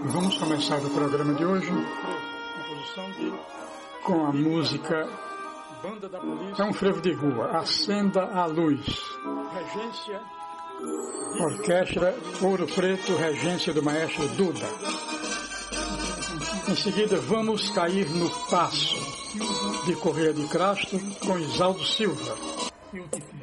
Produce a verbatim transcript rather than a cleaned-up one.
Vamos começar o programa de hoje com a música É um frevo de rua, Acenda a Luz. Orquestra Ouro Preto, regência do maestro Duda. Em seguida, Vamos Cair no Passo, de Correia de Crasto, com Isaldo Silva.